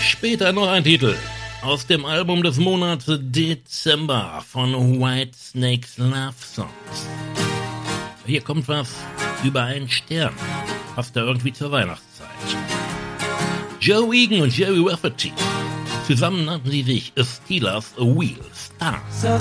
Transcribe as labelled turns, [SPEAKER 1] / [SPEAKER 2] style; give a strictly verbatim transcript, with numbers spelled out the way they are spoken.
[SPEAKER 1] Später noch ein Titel aus dem Album des Monats Dezember von Whitesnakes Love Songs. Hier kommt was über einen Stern, passt da irgendwie zur Weihnachtszeit. Joe Egan und Jerry Rafferty, zusammen nannten sie sich A Steelers A Wheel Stars.